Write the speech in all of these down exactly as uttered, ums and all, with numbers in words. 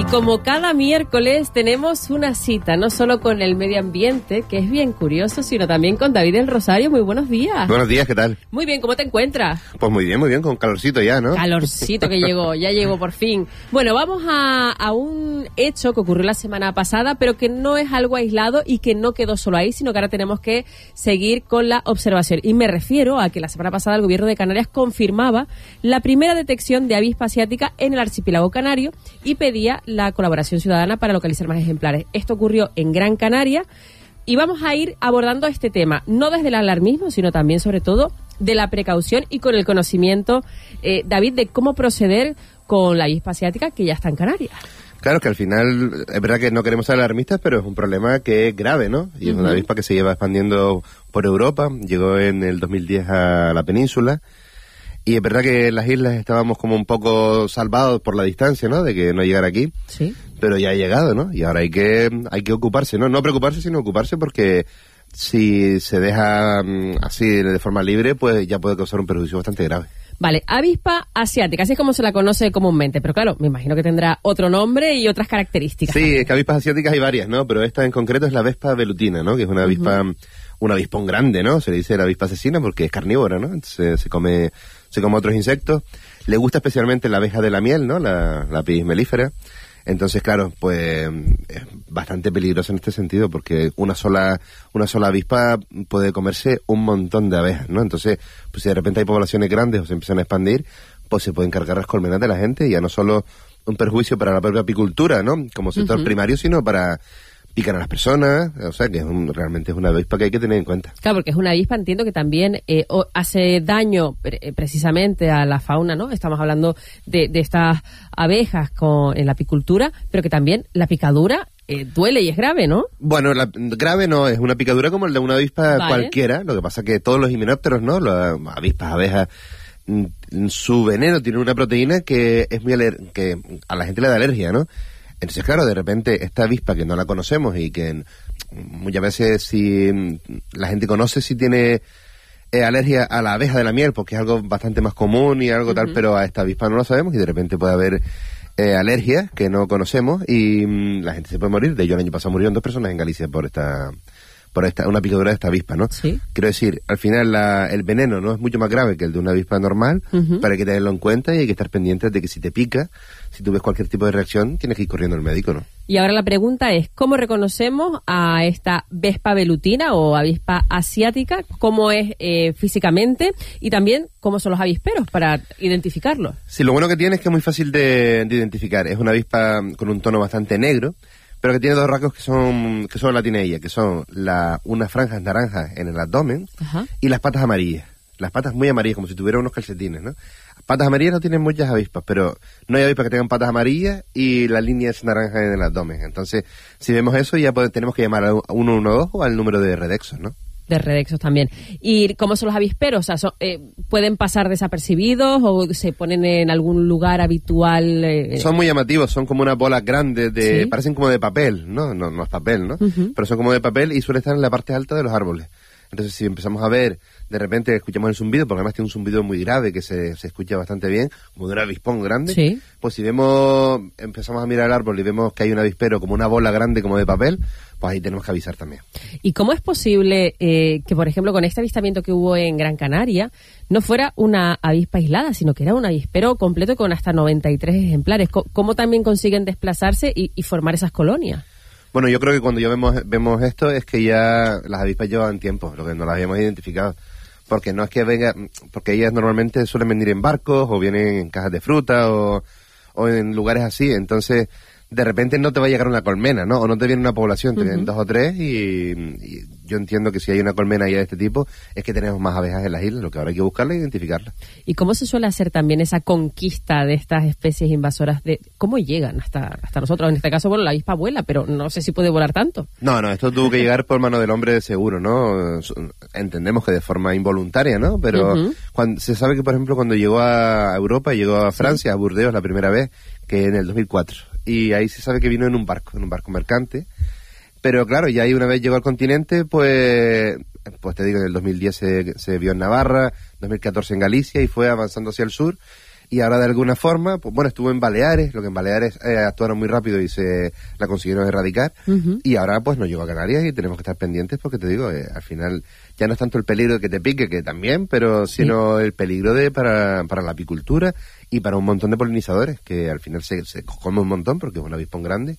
como cada miércoles tenemos una cita, no solo con el medio ambiente, que es bien curioso, sino también con David del Rosario. Muy buenos días. Buenos días, ¿qué tal? Muy bien, ¿cómo te encuentras? Pues muy bien, muy bien, con calorcito ya, ¿no? Calorcito que llegó, ya llegó por fin. Bueno, vamos a, a un hecho que ocurrió la semana pasada, pero que no es algo aislado y que no quedó solo ahí, sino que ahora tenemos que seguir con la observación. Y me refiero a que la semana pasada el gobierno de Canarias confirmaba la primera detección de avispa asiática en el archipiélago canario y pedía la colaboración ciudadana para localizar más ejemplares. Esto ocurrió en Gran Canaria y vamos a ir abordando este tema, no desde el alarmismo, sino también, sobre todo, de la precaución y con el conocimiento, eh, David, de cómo proceder con la avispa asiática que ya está en Canarias. Claro, que al final, es verdad que no queremos ser alarmistas, pero es un problema que es grave, ¿no? Y es uh-huh. una avispa que se lleva expandiendo por Europa, llegó en el dos mil diez a la península. Y es verdad que en las islas estábamos como un poco salvados por la distancia, ¿no? De que no llegara aquí. Sí. Pero ya ha llegado, ¿no? Y ahora hay que hay que ocuparse, ¿no? No preocuparse, sino ocuparse, porque si se deja um, así de forma libre, pues ya puede causar un perjuicio bastante grave. Vale, avispa asiática, así es como se la conoce comúnmente, pero claro, me imagino que tendrá otro nombre y otras características. Sí, es que avispas asiáticas hay varias, ¿no? Pero esta en concreto es la Vespa velutina, ¿no? Que es una avispa, uh-huh. un avispón grande, ¿no? Se le dice la avispa asesina porque es carnívora, ¿no? Entonces se come... se come otros insectos, le gusta especialmente la abeja de la miel, ¿no? La, la apis mellifera. Entonces, claro, pues es bastante peligroso en este sentido, porque una sola una sola avispa puede comerse un montón de abejas, ¿no? Entonces, pues si de repente hay poblaciones grandes o se empiezan a expandir, pues se pueden cargar las colmenas de la gente, y ya no solo un perjuicio para la propia apicultura, ¿no? Como sector uh-huh. primario, sino para... pican a las personas, o sea que es un, realmente es una avispa que hay que tener en cuenta. Claro, porque es una avispa, entiendo que también eh, o, hace daño pre- precisamente a la fauna, ¿no? Estamos hablando de, de estas abejas con, en la apicultura, pero que también la picadura eh, duele y es grave, ¿no? Bueno, la, grave no, es una picadura como el de una avispa vale. cualquiera, lo que pasa que todos los himenópteros, ¿no? Las avispas, abejas, su veneno tiene una proteína que es muy aler- que a la gente le da alergia, ¿no? Entonces, claro, de repente esta avispa que no la conocemos y que muchas veces si la gente conoce si tiene eh, alergia a la abeja de la miel, porque es algo bastante más común y algo uh-huh. tal, pero a esta avispa no lo sabemos y de repente puede haber eh, alergias que no conocemos y mm, la gente se puede morir. De ello, el año pasado murieron dos personas en Galicia por esta... por esta una picadura de esta avispa, ¿no? Sí. Quiero decir, al final la, el veneno no es mucho más grave que el de una avispa normal, uh-huh. pero hay que tenerlo en cuenta y hay que estar pendientes de que si te pica, si tú ves cualquier tipo de reacción, tienes que ir corriendo al médico, ¿no? Y ahora la pregunta es, ¿cómo reconocemos a esta Vespa velutina o avispa asiática? ¿Cómo es eh, físicamente? Y también, ¿cómo son los avisperos para identificarlos? Sí, lo bueno que tiene es que es muy fácil de, de identificar. Es una avispa con un tono bastante negro, pero que tiene dos rasgos que son que son la tiene ella, que son la, unas franjas naranjas en el abdomen Ajá. y las patas amarillas. Las patas muy amarillas, como si tuviera unos calcetines, ¿no? Patas amarillas no tienen muchas avispas, pero no hay avispas que tengan patas amarillas y la línea es naranja en el abdomen. Entonces, si vemos eso, ya podemos, tenemos que llamar a uno uno dos o al número de Redexos, ¿no? De Redexos también. ¿Y cómo son los avisperos? O sea, son, eh, ¿pueden pasar desapercibidos o se ponen en algún lugar habitual? Eh? Son muy llamativos, son como unas bolas grandes, de ¿Sí? parecen como de papel, ¿no? No, no es papel, ¿no? Uh-huh. Pero son como de papel y suelen estar en la parte alta de los árboles. Entonces, si empezamos a ver, de repente escuchamos el zumbido, porque además tiene un zumbido muy grave que se, se escucha bastante bien, como de un avispón grande, ¿Sí? Pues si vemos, empezamos a mirar el árbol y vemos que hay un avispero como una bola grande como de papel, pues ahí tenemos que avisar también. ¿Y cómo es posible eh, que, por ejemplo, con este avistamiento que hubo en Gran Canaria, no fuera una avispa aislada, sino que era un avispero completo con hasta noventa y tres ejemplares? ¿Cómo también consiguen desplazarse y, y formar esas colonias? Bueno, yo creo que cuando ya vemos, vemos esto es que ya las avispas llevan tiempo, lo que no las habíamos identificado. Porque no es que venga, porque ellas normalmente suelen venir en barcos o vienen en cajas de fruta o, o en lugares así. Entonces, de repente no te va a llegar una colmena, ¿no? O no te viene una población, te uh-huh. vienen dos o tres y, y yo entiendo que si hay una colmena ya de este tipo es que tenemos más abejas en las islas, lo que ahora hay que buscarla e identificarla. ¿Y cómo se suele hacer también esa conquista de estas especies invasoras? De ¿Cómo llegan hasta, hasta nosotros? En este caso, bueno, la avispa vuela, pero no sé si puede volar tanto. No, no, esto tuvo que llegar por mano del hombre seguro, ¿no? Entendemos que de forma involuntaria, ¿no? Pero uh-huh. cuando, se sabe que, por ejemplo, cuando llegó a Europa, llegó a Francia, a Burdeos la primera vez, que en el dos mil cuatro. Y ahí se sabe que vino en un barco, en un barco mercante. Pero claro, ya ahí una vez llegó al continente, pues pues te digo, en el dos mil diez se, se vio en Navarra, dos mil catorce en Galicia y fue avanzando hacia el sur. y ahora de alguna forma, pues bueno, estuvo en Baleares, lo que en Baleares eh, actuaron muy rápido y se la consiguieron erradicar, uh-huh. y ahora pues nos llegó a Canarias y tenemos que estar pendientes porque te digo, eh, al final ya no es tanto el peligro de que te pique, que también, pero sí. sino el peligro de para, para la apicultura y para un montón de polinizadores, que al final se, se come un montón porque es un avispón grande.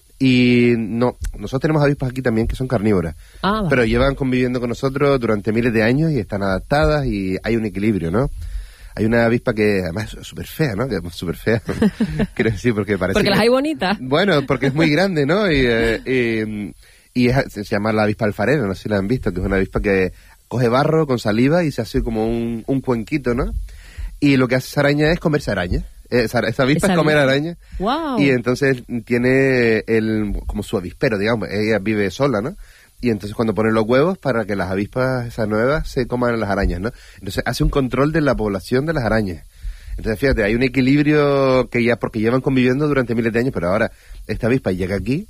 Y no, nosotros tenemos avispas aquí también que son carnívoras, ah, vale. pero llevan conviviendo con nosotros durante miles de años y están adaptadas y hay un equilibrio, ¿no? Hay una avispa que además es súper fea, ¿no? Que es súper fea, quiero decir, porque parece Porque que, las hay bonitas. Bueno, porque es muy grande, ¿no? Y, eh, y, y es, se llama la avispa alfarera, no sé si la han visto, que es una avispa que coge barro con saliva y se hace como un, un cuenquito, ¿no? Y lo que hace esa araña es comerse arañas. Esa, esa avispa esa es comer araña. Wow. Y entonces tiene el como su avispero, digamos. Ella vive sola, ¿no? Y entonces cuando pone los huevos para que las avispas esas nuevas se coman las arañas, ¿no? Entonces hace un control de la población de las arañas. Entonces fíjate, hay un equilibrio que ya, porque llevan conviviendo durante miles de años, pero ahora esta avispa llega aquí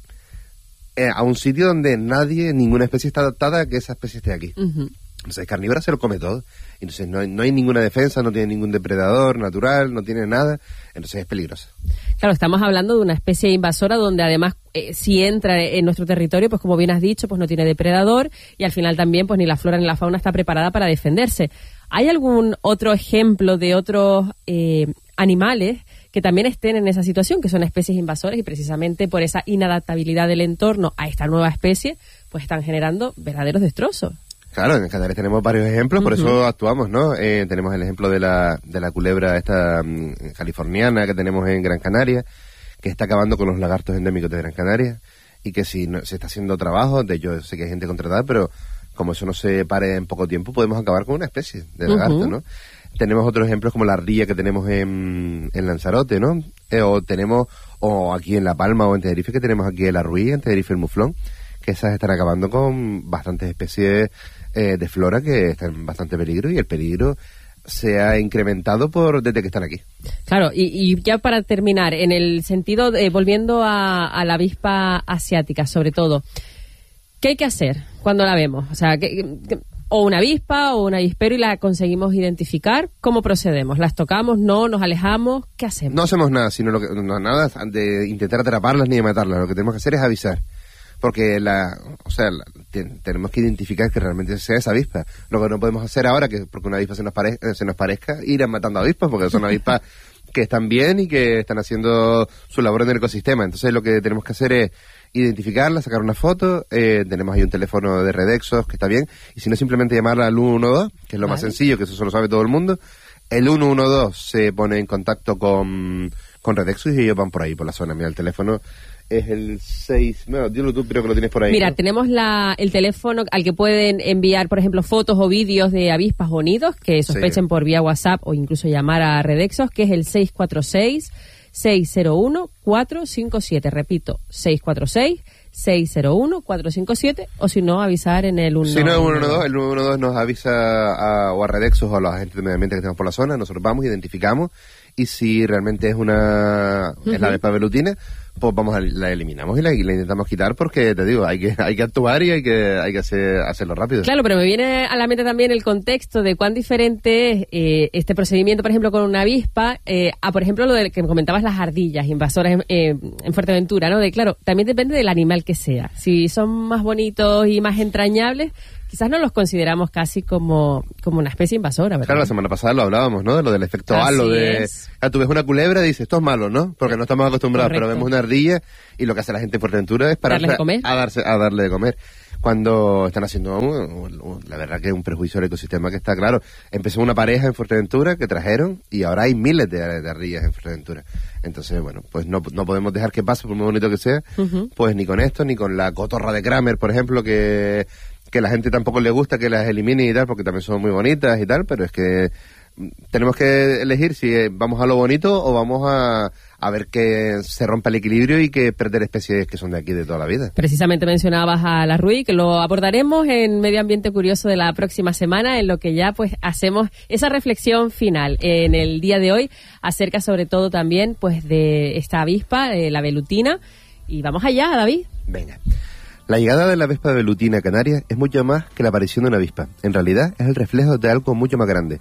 eh, a un sitio donde nadie, ninguna especie está adaptada a que esa especie esté aquí. Uh-huh. Entonces es carnívora, se lo come todo. Entonces no hay, no hay ninguna defensa, no tiene ningún depredador natural, no tiene nada. Entonces es peligrosa. Claro, estamos hablando de una especie invasora donde además eh, si entra en nuestro territorio, pues como bien has dicho, pues no tiene depredador y al final también pues ni la flora ni la fauna está preparada para defenderse. ¿Hay algún otro ejemplo de otros eh, animales que también estén en esa situación, que son especies invasoras y precisamente por esa inadaptabilidad del entorno a esta nueva especie, pues están generando verdaderos destrozos? Claro, en Canarias tenemos varios ejemplos, por uh-huh. eso actuamos, ¿no? Eh, tenemos el ejemplo de la de la culebra esta um, californiana que tenemos en Gran Canaria, que está acabando con los lagartos endémicos de Gran Canaria, y que si no, se está haciendo trabajo, de hecho sé que hay gente contratada, pero como eso no se pare en poco tiempo, podemos acabar con una especie de lagarto, uh-huh. ¿no? Tenemos otros ejemplos como la ardilla que tenemos en, en Lanzarote, ¿no? Eh, o tenemos, o aquí en La Palma o en Tenerife, que tenemos aquí el arruí, en Tenerife el muflón, que esas están acabando con bastantes especies eh, de flora que están en bastante peligro, y el peligro se ha incrementado por desde que están aquí. Claro, y, y ya para terminar, en el sentido, de, volviendo a, a la avispa asiática, sobre todo, ¿qué hay que hacer cuando la vemos? O sea, que, que, o una avispa o un avispero y la conseguimos identificar, ¿cómo procedemos? ¿Las tocamos? ¿No? ¿Nos alejamos? ¿Qué hacemos? No hacemos nada, sino lo que, no, nada de intentar atraparlas ni de matarlas. Lo que tenemos que hacer es avisar. Porque la, o sea, la, te, tenemos que identificar que realmente sea esa avispa. Lo que no podemos hacer ahora, que porque una avispa se nos, pare, se nos parezca, ir a matando avispas, porque son avispas que están bien y que están haciendo su labor en el ecosistema. Entonces lo que tenemos que hacer es identificarla, sacar una foto, eh, tenemos ahí un teléfono de Redexos que está bien, y si no, simplemente llamarla al uno uno dos, que es lo vale. más sencillo, que eso lo sabe todo el mundo. El uno uno dos se pone en contacto con, con Redexos y ellos van por ahí, por la zona. Mira, el teléfono es el seis, no, dilo tú, creo que lo tienes por ahí. Mira, ¿no? tenemos la, el teléfono al que pueden enviar, por ejemplo, fotos o vídeos de avispas o nidos que sospechen sí. por vía WhatsApp o incluso llamar a Redexos, que es el seis cuatro seis, seis cero uno, cuatro cinco siete. Repito, seis cuatro seis, seis cero uno, cuatro cinco siete, o si no, avisar en el uno uno dos. Si no, el uno uno dos, el uno uno dos nos avisa a, o a Redexos o a los agentes de medio ambiente que tenemos por la zona, nosotros vamos, identificamos, y si realmente es una uh-huh. es la avispa velutina, pues vamos a, la eliminamos y la, y la intentamos quitar, porque te digo, hay que hay que actuar y hay que hay que hacer, hacerlo rápido. Claro, pero me viene a la mente también el contexto de cuán diferente es eh, este procedimiento, por ejemplo, con una avispa, eh, a, por ejemplo, lo de que me comentabas, las ardillas invasoras en, eh, en Fuerteventura, ¿no? De claro, también depende del animal que sea. Si son más bonitos y más entrañables, quizás no los consideramos casi como, como una especie invasora, ¿verdad? Claro, la semana pasada lo hablábamos, ¿no? De lo del efecto halo, de... Ah, tú ves una culebra y dices, esto es malo, ¿no? Porque no estamos acostumbrados, Correcto. Pero vemos una ardilla y lo que hace la gente en Fuerteventura es pararse ¿Darle de comer? a, darse, a darle de comer. Cuando están haciendo, uh, uh, la verdad que es un prejuicio del ecosistema que está claro. Empezó una pareja en Fuerteventura que trajeron y ahora hay miles de, de ardillas en Fuerteventura. Entonces, bueno, pues no, no podemos dejar que pase, por muy bonito que sea, uh-huh. pues ni con esto, ni con la cotorra de Kramer, por ejemplo, que... que la gente tampoco le gusta que las elimine y tal, porque también son muy bonitas y tal, pero es que tenemos que elegir si vamos a lo bonito o vamos a, a ver que se rompa el equilibrio y que perder especies que son de aquí de toda la vida. Precisamente mencionabas a la Rui, que lo abordaremos en Medio Ambiente Curioso de la próxima semana, en lo que ya pues hacemos esa reflexión final en el día de hoy, acerca sobre todo también pues de esta avispa, de la velutina, y vamos allá, David. Venga. La llegada de la avispa velutina a Canarias es mucho más que la aparición de una avispa. En realidad es el reflejo de algo mucho más grande.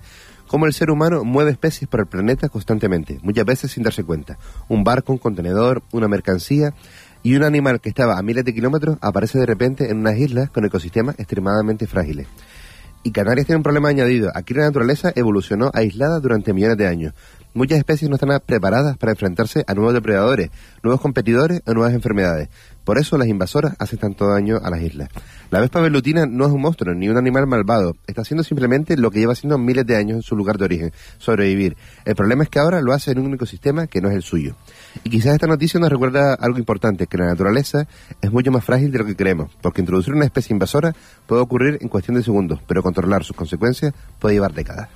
Cómo el ser humano mueve especies por el planeta constantemente, muchas veces sin darse cuenta. Un barco, un contenedor, una mercancía y un animal que estaba a miles de kilómetros aparece de repente en unas islas con ecosistemas extremadamente frágiles. Y Canarias tiene un problema añadido. Aquí la naturaleza evolucionó aislada durante millones de años. Muchas especies no están preparadas para enfrentarse a nuevos depredadores, nuevos competidores o nuevas enfermedades. Por eso las invasoras hacen tanto daño a las islas. La vespa velutina no es un monstruo ni un animal malvado. Está haciendo simplemente lo que lleva haciendo miles de años en su lugar de origen, sobrevivir. El problema es que ahora lo hace en un ecosistema que no es el suyo. Y quizás esta noticia nos recuerda algo importante, que la naturaleza es mucho más frágil de lo que creemos, porque introducir una especie invasora puede ocurrir en cuestión de segundos, pero controlar sus consecuencias puede llevar décadas.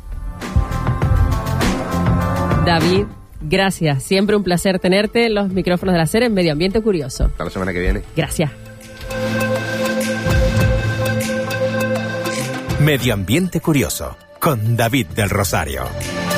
David, gracias. Siempre un placer tenerte en los micrófonos de la SER en Medio Ambiente Curioso. Hasta la semana que viene. Gracias. Medio Ambiente Curioso, con David del Rosario.